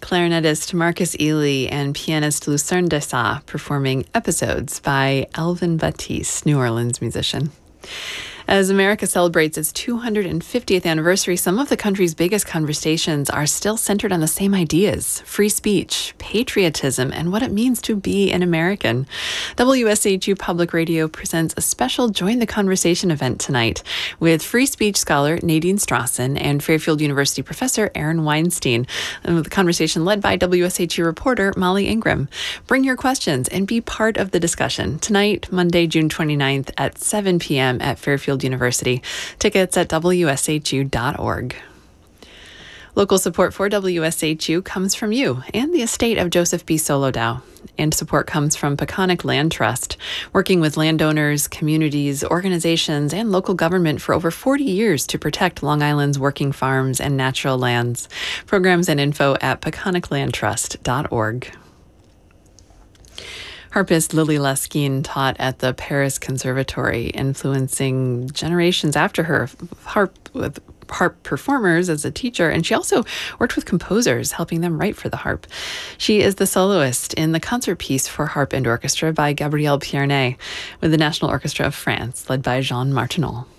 clarinetist Marcus Ely and pianist Lucerne Dessau performing Episodes by Elvin Baptiste, New Orleans musician. As America celebrates its 250th anniversary, some of the country's biggest conversations are still centered on the same ideas: free speech, patriotism, and what it means to be an American. WSHU Public Radio presents a special Join the Conversation event tonight with free speech scholar Nadine Strawson and Fairfield University professor Aaron Weinstein. And the conversation led by WSHU reporter Molly Ingram. Bring your questions and be part of the discussion tonight, Monday, June 29th at 7 p.m. at Fairfield University. Tickets at wshu.org. Local support for WSHU comes from you and the estate of Joseph B. Solodow. And support comes from Peconic Land Trust, working with landowners, communities, organizations, and local government for over 40 years to protect Long Island's working farms and natural lands. Programs and info at peconiclandtrust.org. Harpist Lily Laskin taught at the Paris Conservatory, influencing generations after her with harp performers as a teacher, and she also worked with composers, helping them write for the harp. She is the soloist in the concert piece for harp and orchestra by Gabriel Pierné with the National Orchestra of France, led by Jean Martineau.